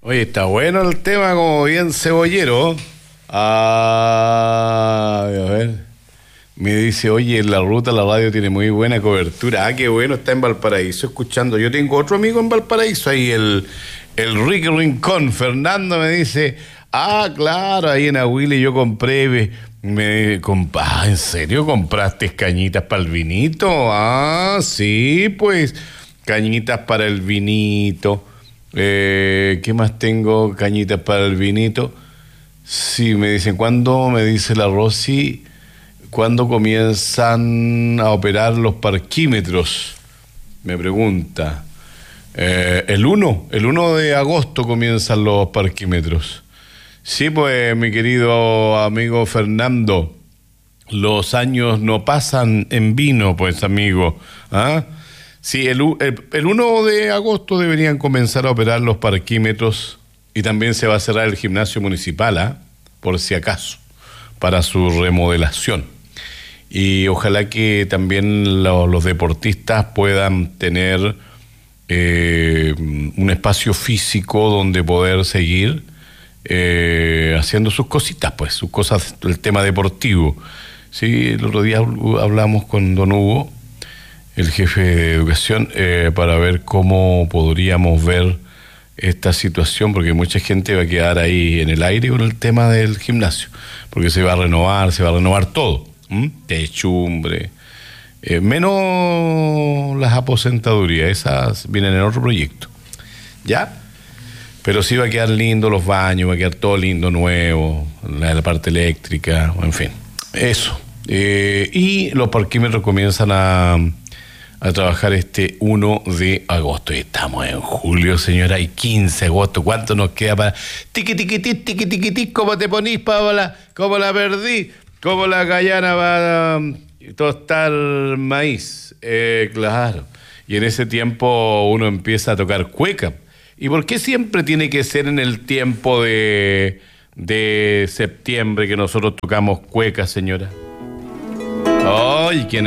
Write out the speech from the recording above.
Oye, está bueno el tema, como bien cebollero. A ver. Me dice, oye, en la ruta la radio tiene muy buena cobertura. Ah, qué bueno, está en Valparaíso escuchando. Yo tengo otro amigo en Valparaíso, ahí el Ricky Rincón. Fernando me dice, claro, ahí en Aguile yo compré, ¿en serio compraste cañitas para el vinito? Ah, sí, pues, cañitas para el vinito. ¿Qué más tengo? Cañitas para el vinito. Sí, me dicen, ¿cuándo? Me dice la Rosy, ¿cuándo comienzan a operar los parquímetros? Me pregunta. El 1 de agosto comienzan los parquímetros. Sí, pues, mi querido amigo Fernando, los años no pasan en vino, pues, amigo. ¿Ah? Sí, el 1 de agosto deberían comenzar a operar los parquímetros y también se va a cerrar el gimnasio municipal, por si acaso, para su remodelación. Y ojalá que también los deportistas puedan tener un espacio físico donde poder seguir haciendo sus cositas, pues, sus cosas, el tema deportivo. Sí, el otro día hablamos con don Hugo, el jefe de educación, para ver cómo podríamos ver esta situación, porque mucha gente va a quedar ahí en el aire con el tema del gimnasio, porque se va a renovar todo, techumbre, menos las aposentadurías, esas vienen en otro proyecto, ¿ya? Pero sí va a quedar lindo los baños, va a quedar todo lindo, nuevo, la parte eléctrica, en fin, eso. Y los parquímetros comienzan a trabajar este 1 de agosto. Y estamos en julio, señora, y 15 de agosto. ¿Cuánto nos queda para tiqui, cómo te ponís, Paola? ¿Cómo la perdí? ¿Cómo la gallana va a tostar maíz? Claro. Y en ese tiempo uno empieza a tocar cueca. ¿Y por qué siempre tiene que ser en el tiempo de septiembre que nosotros tocamos cueca, señora? Ay, ¿quién